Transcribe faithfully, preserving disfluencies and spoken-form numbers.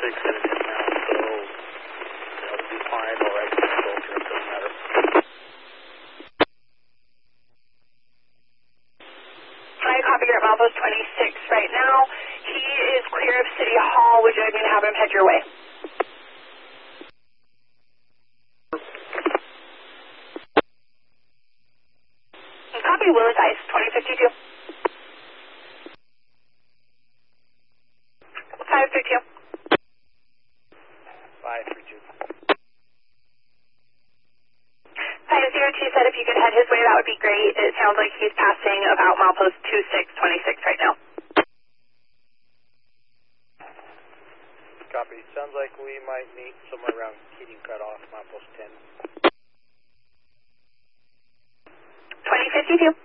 six and ten now, so that'll be fine, or I can go through, it doesn't matter. I copy your milepost twenty-six right now. He is clear of City Hall. Would you like me to have him head your way? Copy Willis Ice, twenty fifty-two. five three two. five three two. five zero two said if you could head his way, that would be great. It sounds like he's passing about milepost two six twenty-six right now. Copy. Sounds like we might meet somewhere around Keating Cutoff, milepost ten. twenty fifty-two.